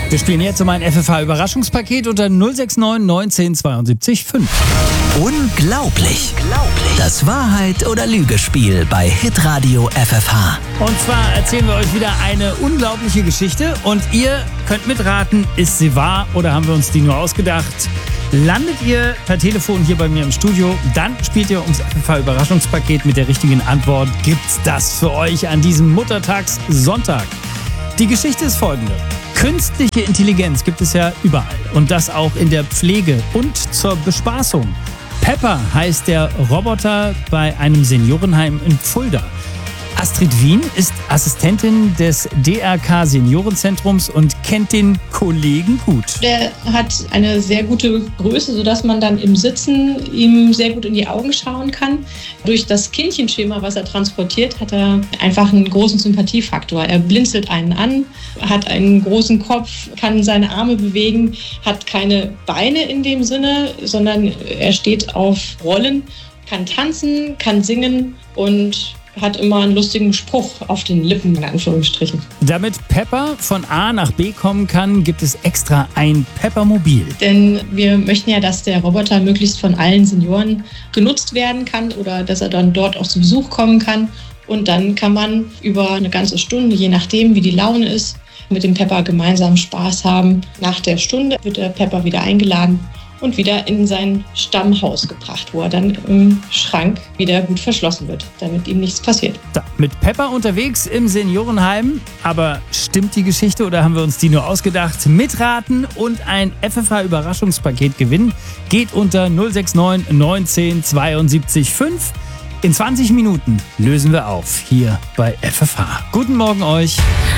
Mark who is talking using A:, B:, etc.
A: Wir spielen jetzt um ein FFH-Überraschungspaket unter 069 19 72 5.
B: Unglaublich. Das Wahrheit- oder Lügespiel bei Hitradio FFH.
A: Und zwar erzählen wir euch wieder eine unglaubliche Geschichte und ihr könnt mitraten, ist sie wahr oder haben wir uns die nur ausgedacht? Landet ihr per Telefon hier bei mir im Studio, dann spielt ihr ums FFH-Überraschungspaket mit der richtigen Antwort. Gibt's das für euch an diesem Muttertagssonntag? Die Geschichte ist folgende. Künstliche Intelligenz gibt es ja überall und das auch in der Pflege und zur Bespaßung. Pepper heißt der Roboter bei einem Seniorenheim in Fulda. Astrid Wien ist Assistentin des DRK Seniorenzentrums und kennt den Kollegen gut.
C: Der hat eine sehr gute Größe, sodass man dann im Sitzen ihm sehr gut in die Augen schauen kann. Durch das Kindchenschema, was er transportiert, hat er einfach einen großen Sympathiefaktor. Er blinzelt einen an, hat einen großen Kopf, kann seine Arme bewegen, hat keine Beine in dem Sinne, sondern er steht auf Rollen, kann tanzen, kann singen und hat immer einen lustigen Spruch auf den Lippen, in Anführungsstrichen.
A: Damit Pepper von A nach B kommen kann, gibt es extra ein Peppermobil.
C: Denn wir möchten ja, dass der Roboter möglichst von allen Senioren genutzt werden kann oder dass er dann dort auch zu Besuch kommen kann. Und dann kann man über eine ganze Stunde, je nachdem wie die Laune ist, mit dem Pepper gemeinsam Spaß haben. Nach der Stunde wird der Pepper wieder eingeladen und wieder in sein Stammhaus gebracht, wo er dann im Schrank wieder gut verschlossen wird, damit ihm nichts passiert.
A: Da, mit Pepper unterwegs im Seniorenheim. Aber stimmt die Geschichte oder haben wir uns die nur ausgedacht? Mitraten und ein FFH-Überraschungspaket gewinnen geht unter 069 19 72 5. In 20 Minuten lösen wir auf hier bei FFH. Guten Morgen euch.